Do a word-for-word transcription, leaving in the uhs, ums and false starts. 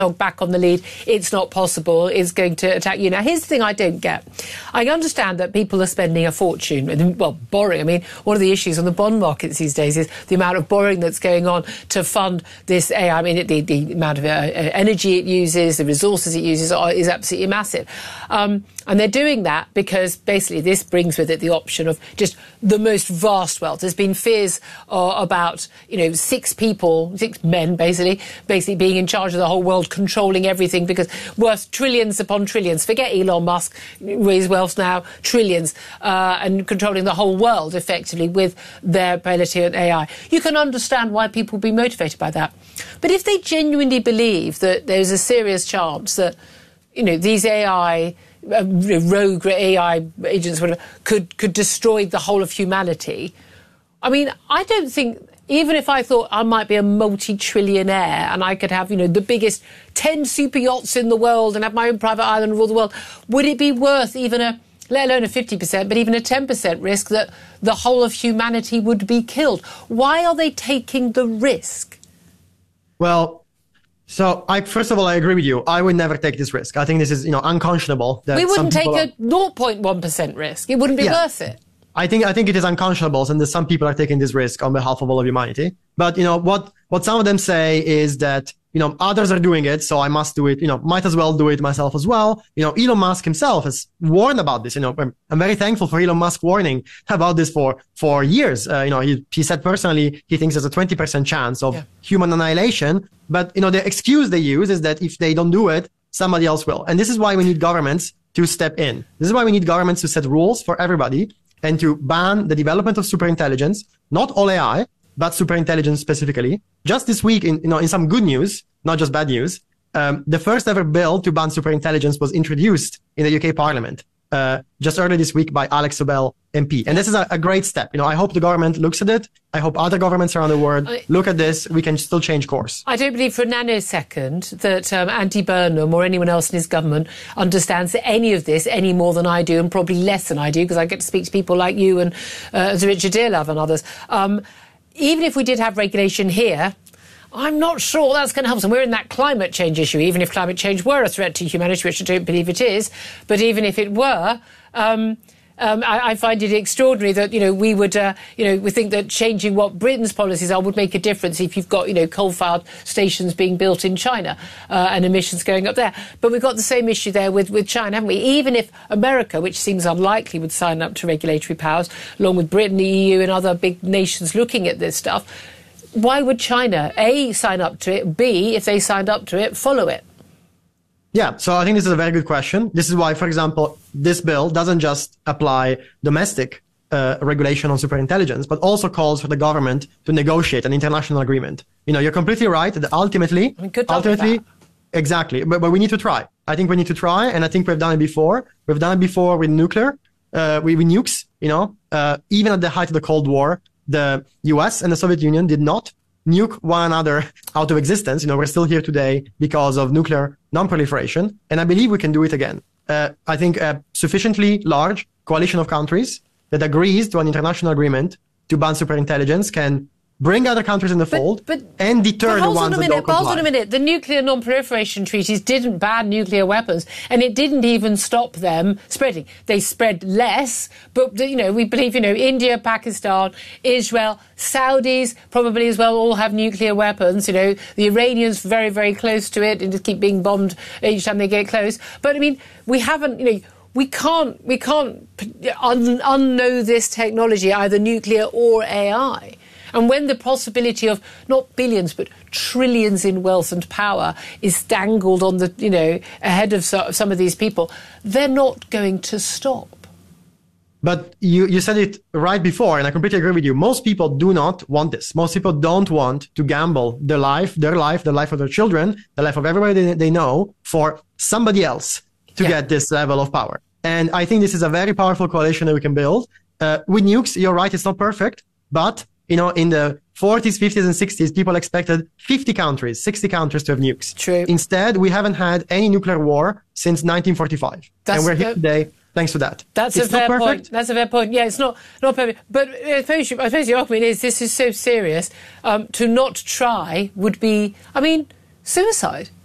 back on the lead, it's not possible, is going to attack you. Now, here's the thing I don't get. I understand that people are spending a fortune, well, borrowing. I mean, one of the issues on the bond markets these days is the amount of borrowing that's going on to fund this A I. I mean, the, the amount of uh, energy it uses, the resources it uses are, is absolutely massive. Um, and they're doing that because basically this brings with it the option of just the most vast wealth. There's been fears uh, about, you know, six people, six men, basically, basically being in charge of the whole world, controlling everything because worth trillions upon trillions. Forget Elon Musk, his wealth now, trillions, uh, and controlling the whole world effectively with their ability at A I. You can understand why people would be motivated by that. But if they genuinely believe that there's a serious chance that, you know, these A I, uh, rogue A I agents whatever, could, could destroy the whole of humanity, I mean, I don't think... Even if I thought I might be a multi-trillionaire and I could have, you know, the biggest ten super yachts in the world and have my own private island and rule the world, would it be worth even a, let alone a fifty percent, but even a ten percent risk that the whole of humanity would be killed? Why are they taking the risk? Well, so I, first of all, I agree with you. I would never take this risk. I think this is, you know, unconscionable. That we wouldn't take are... a zero point one percent risk. It wouldn't be yeah. worth it. I think I think it is unconscionable, and that some people are taking this risk on behalf of all of humanity. But you know what? What some of them say is that you know others are doing it, so I must do it. You know, might as well do it myself as well. You know, Elon Musk himself has warned about this. You know, I'm, I'm very thankful for Elon Musk warning about this for for years. Uh, you know, he he said personally he thinks there's a twenty percent chance of yeah. human annihilation. But you know, the excuse they use is that if they don't do it, somebody else will. And this is why we need governments to step in. This is why we need governments to set rules for everybody and to ban the development of superintelligence, not all A I, but superintelligence specifically. Just this week, in, you know, in some good news, not just bad news, um, the first ever bill to ban superintelligence was introduced in the U K Parliament uh, just earlier this week by Alex Sobel M P. And this is a, a great step. You know, I hope the government looks at it. I hope other governments around the world I, look at this. We can still change course. I don't believe for a nanosecond that um, Andy Burnham or anyone else in his government understands any of this any more than I do, and probably less than I do, because I get to speak to people like you and uh, Richard Dearlove and others. Um, even if we did have regulation here, I'm not sure that's going to help us. And we're in that climate change issue, even if climate change were a threat to humanity, which I don't believe it is. But even if it were, um, um, I, I find it extraordinary that, you know, we would, uh, you know, we think that changing what Britain's policies are would make a difference if you've got, you know, coal-fired stations being built in China uh, and emissions going up there. But we've got the same issue there with, with China, haven't we? Even if America, which seems unlikely, would sign up to regulatory powers, along with Britain, the E U and other big nations looking at this stuff, why would China, A, sign up to it, B, if they signed up to it, follow it? Yeah, so I think this is a very good question. This is why, for example, this bill doesn't just apply domestic uh, regulation on superintelligence, but also calls for the government to negotiate an international agreement. You know, you're completely right that ultimately, I mean, good ultimately, exactly, but, but we need to try. I think we need to try, and I think we've done it before. We've done it before with nuclear, uh, with, with nukes, you know, uh, even at the height of the Cold War, the U S and the Soviet Union did not nuke one another out of existence. You know, we're still here today because of nuclear non-proliferation. And I believe we can do it again. Uh, I think a sufficiently large coalition of countries that agrees to an international agreement to ban superintelligence can bring other countries in the fold, but, but, and deter the ones that don't comply. Hold on a minute. The nuclear non-proliferation treaties didn't ban nuclear weapons, and it didn't even stop them spreading. They spread less, but, you know, we believe, you know, India, Pakistan, Israel, Saudis probably as well all have nuclear weapons. You know, the Iranians very, very close to it and just keep being bombed each time they get close. But, I mean, we haven't, you know, we can't, we can't un- unknow this technology, either nuclear or A I. And when the possibility of not billions but trillions in wealth and power is dangled on the, you know, ahead of so, some of these people, they're not going to stop. But you, you said it right before, and I completely agree with you. Most people do not want this. Most people don't want to gamble their life, their life, the life of their children, the life of everybody they, they know for somebody else to yeah. get this level of power. And I think this is a very powerful coalition that we can build. Uh, with nukes, you're right, it's not perfect, but you know, in the forties, fifties, and sixties, people expected fifty countries, sixty countries to have nukes. True. Instead, we haven't had any nuclear war since nineteen forty-five. That's and we're here today thanks to that. That's it's a fair not perfect. point. That's a fair point. Yeah, it's not, not perfect. But I suppose, you, I suppose your argument is this is so serious. Um, to not try would be, I mean, suicide.